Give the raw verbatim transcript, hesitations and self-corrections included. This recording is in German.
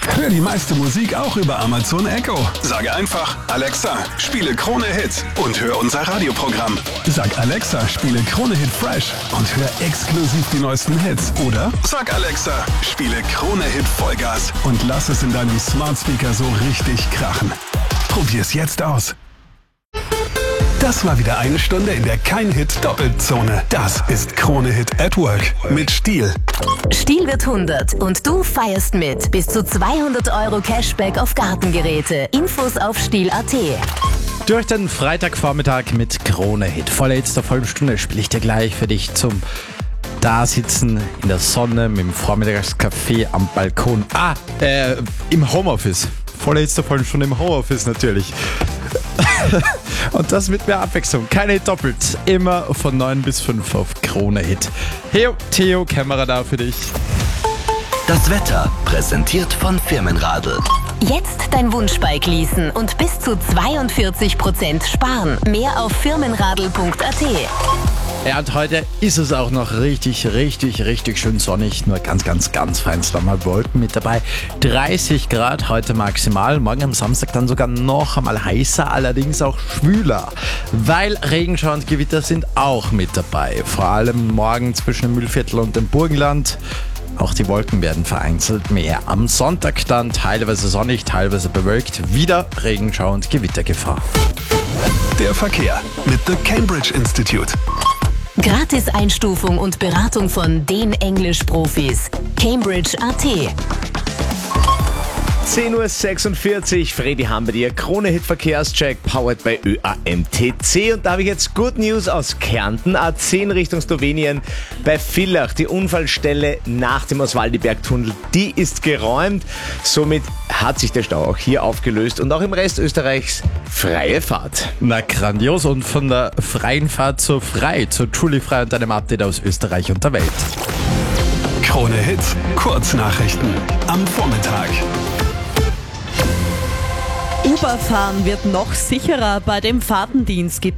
Hör die meiste Musik auch über Amazon Echo. Sage einfach, Alexa, spiele Krone Hit und hör unser Radioprogramm. Sag Alexa, spiele Krone Hit Fresh und hör exklusiv die neuesten Hits. Oder sag Alexa, spiele Krone Hit Vollgas und lass es in deinem Smart Speaker so richtig krachen. Probier's jetzt aus. Das war wieder eine Stunde in der Kein-Hit-Doppelzone. Das ist Krone Hit at Work mit Stiel. Stiel wird hundert und du feierst mit. Bis zu zweihundert Euro Cashback auf Gartengeräte. Infos auf stiel punkt at. Durch den Freitagvormittag mit Krone Hit. Voller Hits der vollen Stunde spiele ich dir gleich für dich zum Dasitzen in der Sonne mit dem Vormittagskaffee am Balkon. Ah, äh, im Homeoffice. Voller Hits der vollen Stunde im Homeoffice natürlich. Und das mit mehr Abwechslung. Keine Hit doppelt. Immer von neun bis fünf auf Krone Hit. Hey, Theo, Kamera da für dich. Das Wetter präsentiert von Firmenradl. Jetzt dein Wunschbike leasen und bis zu zweiundvierzig Prozent sparen. Mehr auf firmenradl punkt at. Ja, und heute ist es auch noch richtig, richtig, richtig schön sonnig. Nur ganz, ganz, ganz feinst mal Wolken mit dabei. dreißig Grad heute maximal. Morgen am Samstag dann sogar noch einmal heißer, allerdings auch schwüler. Weil Regenschauer und Gewitter sind auch mit dabei. Vor allem morgen zwischen dem Mühlviertel und dem Burgenland. Auch die Wolken werden vereinzelt mehr. Am Sonntag dann teilweise sonnig, teilweise bewölkt. Wieder Regenschauer und Gewittergefahr. Der Verkehr mit The Cambridge Institute. Gratis-Einstufung und Beratung von den Englisch-Profis. Cambridge punkt at. zehn Uhr sechsundvierzig, Fredi haben bei dir. Krone Hit Verkehrscheck, powered by Ö A M T C. Und da habe ich jetzt Good News aus Kärnten. A zehn Richtung Slowenien bei Villach. Die Unfallstelle nach dem Oswaldiberg-Tunnel, die ist geräumt. Somit hat sich der Stau auch hier aufgelöst und auch im Rest Österreichs freie Fahrt. Na grandios, und von der freien Fahrt zur Frei, zur Schulifrei und einem Update aus Österreich und der Welt. Krone Hit, Kurznachrichten am Vormittag. Uber-Fahren wird noch sicherer. Bei dem Fahrtendienst gibt